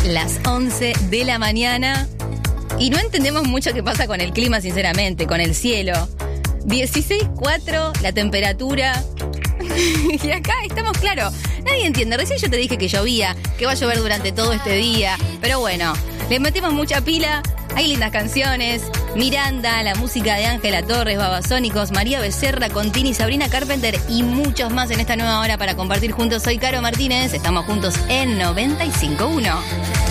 las 11 de la mañana y no entendemos mucho qué pasa con el clima, sinceramente, con el cielo. 16,4 la temperatura. Y acá estamos, claro, nadie entiende. Recién yo te dije que llovía, que va a llover durante todo este día. Pero bueno, le metimos mucha pila. Hay lindas canciones. Miranda, la música de Ángela Torres, Babasónicos, María Becerra, Contini, Sabrina Carpenter y muchos más en esta nueva hora para compartir juntos. Soy Caro Martínez. Estamos juntos en 95.1.